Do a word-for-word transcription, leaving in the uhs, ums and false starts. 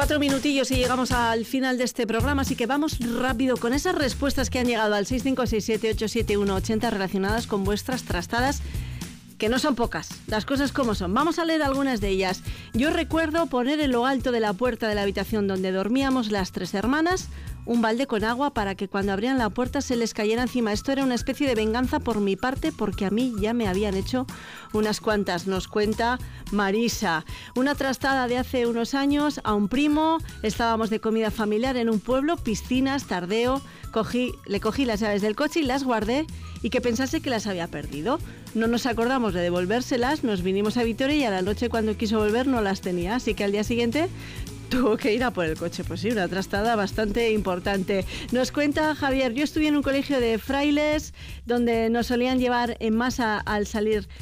Cuatro minutillos y llegamos al final de este programa, así que vamos rápido con esas respuestas que han llegado al seis cinco seis siete ocho siete uno ocho cero relacionadas con vuestras trastadas, que no son pocas, las cosas como son. Vamos a leer algunas de ellas. Yo recuerdo poner en lo alto de la puerta de la habitación donde dormíamos las tres hermanas un balde con agua para que cuando abrían la puerta se les cayera encima. Esto era una especie de venganza por mi parte porque a mí ya me habían hecho unas cuantas, nos cuenta Marisa. Una trastada de hace unos años a un primo, estábamos de comida familiar en un pueblo, piscinas, tardeo, cogí, le cogí las llaves del coche y las guardé y que pensase que las había perdido. No nos acordamos de devolvérselas, nos vinimos a Vitoria y a la noche cuando quiso volver no las tenía, así que al día siguiente tuvo que ir a por el coche. Pues sí, una trastada bastante importante. Nos cuenta Javier, yo estudié en un colegio de frailes donde nos solían llevar en masa al salir